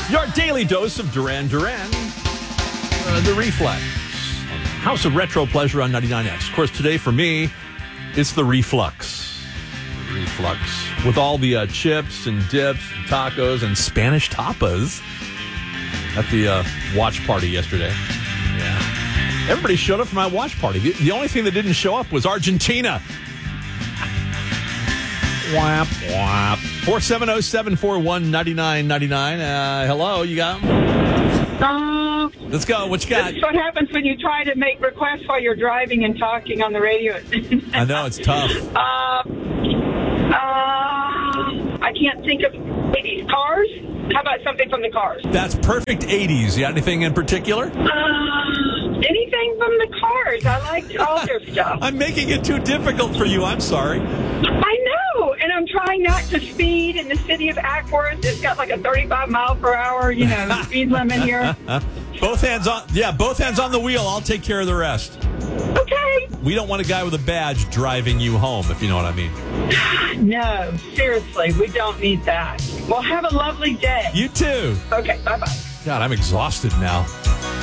Your daily dose of Duran Duran. The Reflex. House of Retro Pleasure on 99X. Of course, today for me, it's the Reflux. Reflux. With all the chips and dips and tacos and Spanish tapas at the watch party yesterday. Yeah. Everybody showed up for my watch party. The only thing that didn't show up was Argentina. Whap, whap. 470-741-9999. Hello, you got them? Let's go. What you got? This is what happens when you try to make requests while you're driving and talking on the radio. I know, it's tough. I can't think of 80s. Cars? How about something from the Cars? That's perfect 80s. You got anything in particular? Anything from the Cars. I liked all their stuff. I'm making it too difficult for you. I'm sorry. I know, and I'm trying not to speed in the city of Ackworth. It's got like a 35 mile per hour, speed limit here. Both hands on the wheel. I'll take care of the rest. Okay. We don't want a guy with a badge driving you home, if you know what I mean. No, seriously, we don't need that. Well, have a lovely day. You too. Okay, bye-bye. God, I'm exhausted now.